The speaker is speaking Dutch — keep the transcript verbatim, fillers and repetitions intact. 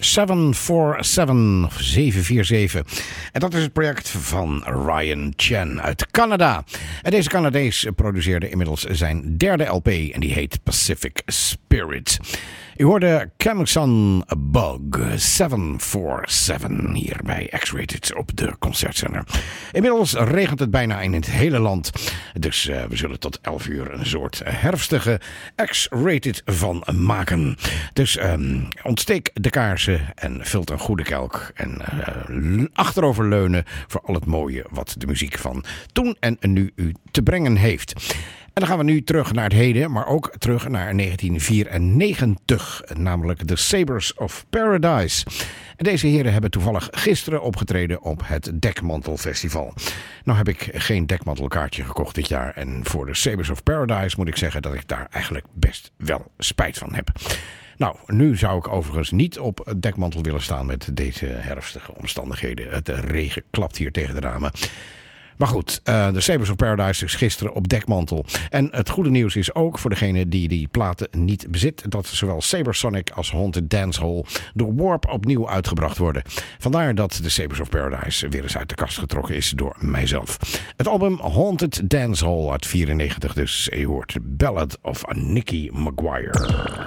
zeven vier zeven of zeven vier zeven. En dat is het project van Ryan Chen uit Canada. En deze Canadees produceerde inmiddels zijn derde L P en die heet Pacific Spirit. U hoorde Camixon Bug zeven vier zeven hier bij X-Rated op de Concertzender. Inmiddels regent het bijna in het hele land. Dus uh, we zullen tot elf uur een soort herfstige X-Rated van maken. Dus um, ontsteek de kaarsen en vult een goede kelk. En uh, achteroverleunen voor al het mooie wat de muziek van toen en nu u te brengen heeft. En dan gaan we nu terug naar het heden, maar ook terug naar negentien vierennegentig, namelijk The Sabres of Paradise. En deze heren hebben toevallig gisteren opgetreden op het Dekmantel Festival. Nou heb ik geen dekmantelkaartje gekocht dit jaar en voor The Sabres of Paradise moet ik zeggen dat ik daar eigenlijk best wel spijt van heb. Nou, nu zou ik overigens niet op het dekmantel willen staan met deze herfstige omstandigheden. Het regen klapt hier tegen de ramen. Maar goed, uh, de Sabres of Paradise is gisteren op dekmantel. En het goede nieuws is ook voor degene die die platen niet bezit, dat zowel Sabersonic als Haunted Dancehall door Warp opnieuw uitgebracht worden. Vandaar dat de Sabres of Paradise weer eens uit de kast getrokken is door mijzelf. Het album Haunted Dancehall uit vierennegentig dus. Je hoort Ballad of Nicky Maguire.